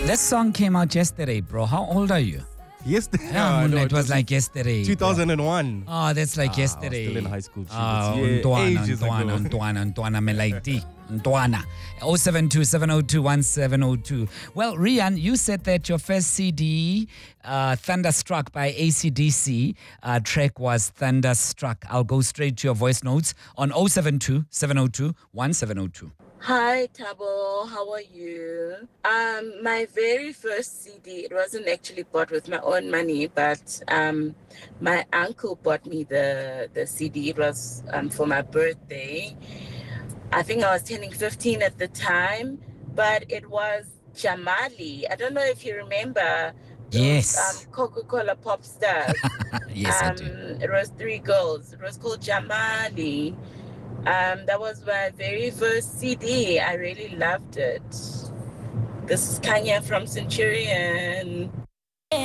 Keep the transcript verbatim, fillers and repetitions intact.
This song came out yesterday, bro. How old are you? Yesterday? Yeah, Ah, no, no, it was like yesterday. two thousand one. Oh, that's like Ah, I was yesterday. still in high school, Chief. Oh, Yeah, Ntwana, ages Ntwana, ago. Ntwana, Ntwana, me like D. Ntwana. oh seven two, seven oh two, one seven oh two. Well, Rian, you said that your first C D, uh, Thunderstruck by A C D C, uh, track was Thunderstruck. I'll go straight to your voice notes on oh seven two, seven oh two, one seven oh two. Hi, Tabo. How are you? Um, my very first C D, it wasn't actually bought with my own money, but um, my uncle bought me the, the C D. It was um, for my birthday. I think I was turning fifteen at the time, but it was Jamali. I don't know if you remember those Yes. um, Coca-Cola pop stars. Yes, um, I do. It was three girls. It was called Jamali. Um, that was my very first C D. I really loved it. This is Kanya from Centurion.